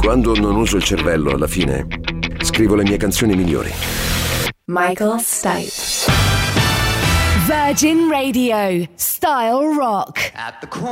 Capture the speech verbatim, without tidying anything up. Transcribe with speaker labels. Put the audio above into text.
Speaker 1: Quando non uso il cervello, alla fine, scrivo le mie canzoni migliori.
Speaker 2: Michael Stipe. Virgin Radio, Style Rock.
Speaker 3: At the